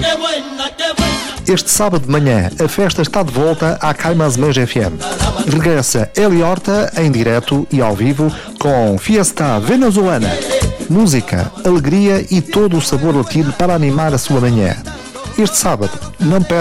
Este sábado de manhã, a festa está de volta à Caimas Mães FM. Regressa Eli Horta em direto e ao vivo com Fiesta Venezuelana. Música, alegria e todo o sabor latino para animar a sua manhã. Este sábado, não perca.